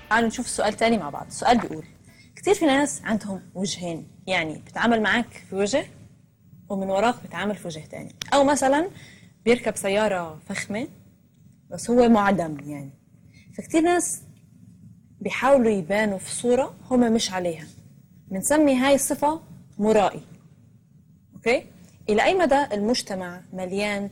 تعالوا نشوف السؤال تاني مع بعض. السؤال بيقول كتير في ناس عندهم وجهين، يعني بتعامل معك في وجه ومن وراك بتعامل في وجه تاني. أو مثلا بيركب سيارة فخمة بس هو معدم يعني. فكتير ناس بيحاولوا يبانوا في صورة هم مش عليها. بنسمي هاي الصفة مرائي. أوكي؟ إلى أي مدى المجتمع مليان